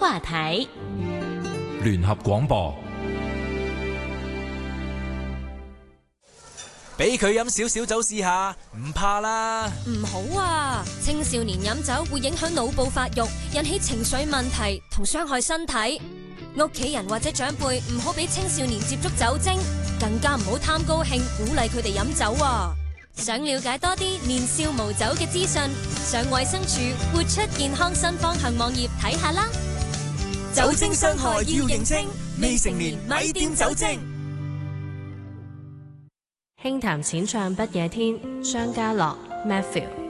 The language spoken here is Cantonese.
話題， 聯合廣播。 俾佢飲少少酒試下，唔怕啦。 唔好啊，青少年飲酒會影響腦部發育，引起情緒問題同傷害身體。屋企人或者長輩唔好俾青少年接觸酒精，更加唔好貪高興鼓勵佢哋飲酒啊。想了解多啲年少無酒嘅資訊，上衛生署活出健康新方向網頁睇下啦。 酒精傷害要認清，未成年咪掂酒精。 輕談淺唱不夜天，張家樂 Matthew。